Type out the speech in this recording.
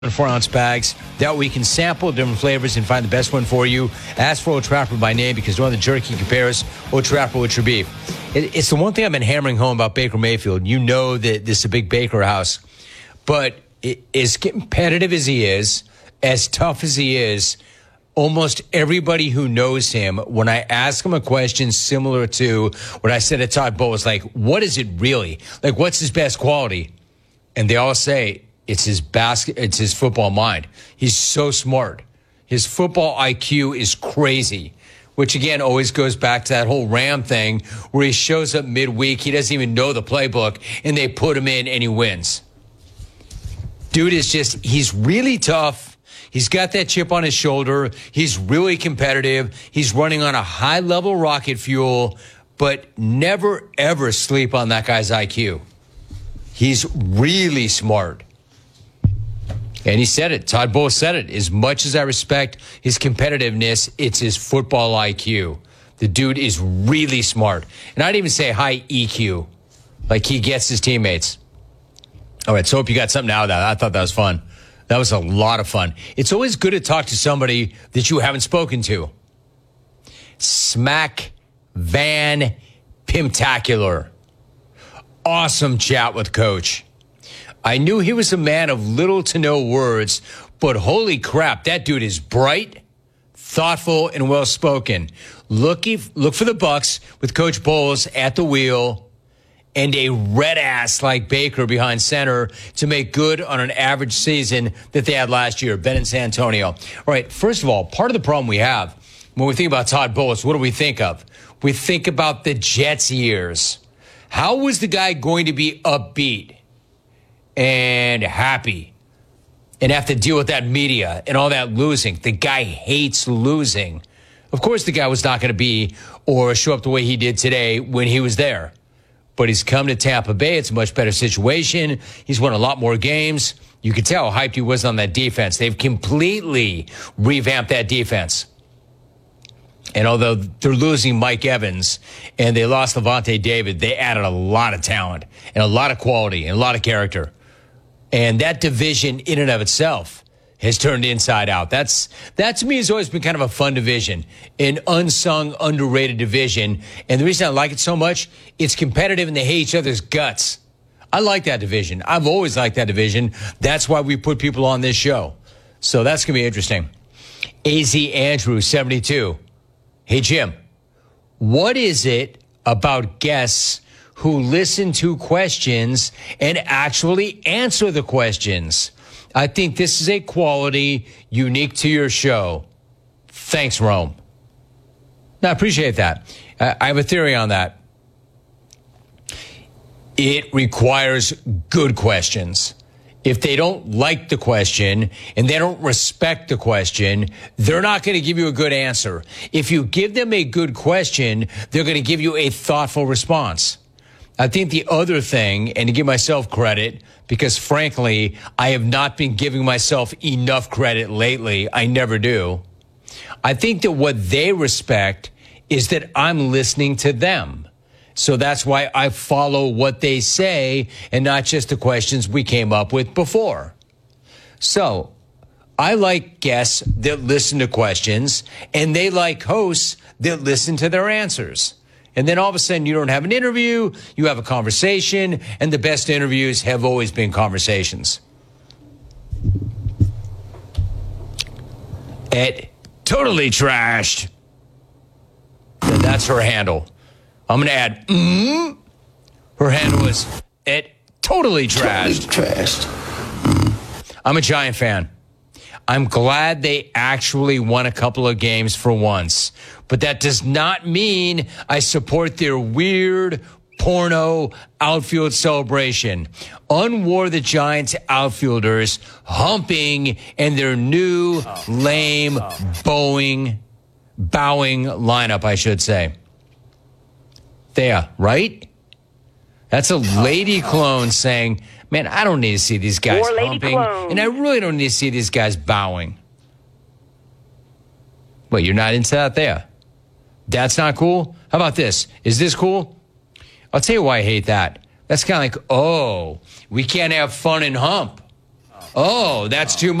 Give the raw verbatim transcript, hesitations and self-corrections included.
four-ounce bags that we can sample different flavors and find the best one for you. Ask for Old Trapper by name because no other jerky compares Old Trapper with your beef. It, it's the one thing I've been hammering home about Baker Mayfield. You know that this is a big Baker house. But it, as competitive as he is, as tough as he is, almost everybody who knows him, when I ask him a question similar to what I said to Todd Bowles, like, what is it really? Like, what's his best quality? And they all say, It's his basket. It's his football mind. He's so smart. His football I Q is crazy, which again always goes back to that whole Ram thing where he shows up midweek. He doesn't even know the playbook, and they put him in, and he wins. Dude is just, he's really tough. He's got that chip on his shoulder. He's really competitive. He's running on a high-level rocket fuel, but never, ever sleep on that guy's I Q. He's really smart. And he said it. Todd Bowles said it. As much as I respect his competitiveness, it's his football I Q. The dude is really smart. And I'd even say high E Q. Like he gets his teammates. All right, so hope you got something out of that. I thought that was fun. That was a lot of fun. It's always good to talk to somebody that you haven't spoken to. Smack Van Pimtacular. Awesome chat with Coach. I knew he was a man of little to no words, but holy crap, that dude is bright, thoughtful, and well-spoken. Look, look for the Bucs with Coach Bowles at the wheel and a red ass like Baker behind center to make good on an average season that they had last year. Ben in San Antonio. All right, first of all, part of the problem we have when we think about Todd Bowles, what do we think of? We think about the Jets years. How was the guy going to be upbeat and happy and have to deal with that media and all that losing? The guy hates losing. Of course, the guy was not going to be or show up the way he did today when he was there. But he's come to Tampa Bay. It's a much better situation. He's won a lot more games. You could tell how hyped he was on that defense. They've completely revamped that defense. And although they're losing Mike Evans and they lost Levante David, they added a lot of talent and a lot of quality and a lot of character. And that division in and of itself has turned inside out. That's, that to me has always been kind of a fun division, an unsung, underrated division. And the reason I like it so much, it's competitive and they hate each other's guts. I like that division. I've always liked that division. That's why we put people on this show. So that's going to be interesting. A Z Andrew, seventy-two. Hey, Jim, what is it about guests who listen to questions and actually answer the questions? I think this is a quality unique to your show. Thanks, Rome. No, I appreciate that. I have a theory on that. It requires good questions. If they don't like the question and they don't respect the question, they're not going to give you a good answer. If you give them a good question, they're going to give you a thoughtful response. I think the other thing, and to give myself credit, because frankly, I have not been giving myself enough credit lately. I never do. I think that what they respect is that I'm listening to them. So that's why I follow what they say and not just the questions we came up with before. So I like guests that listen to questions, and they like hosts that listen to their answers. And then all of a sudden you don't have an interview, you have a conversation, and the best interviews have always been conversations. At Totally Trashed. And that's her handle. I'm going to add, mm. Her handle is at Totally Trashed. Totally Trashed. Mm. I'm a Giant fan. I'm glad they actually won a couple of games for once. But that does not mean I support their weird porno outfield celebration. Unwore the Giants outfielders humping in their new oh, lame oh, oh. bowing, bowing lineup, I should say. There, right? That's a lady clone saying, man, I don't need to see these guys More humping, and I really don't need to see these guys bowing. Wait, you're not into that there? That's not cool? How about this? Is this cool? I'll tell you why I hate that. That's kind of like, oh, we can't have fun and hump. Oh, that's too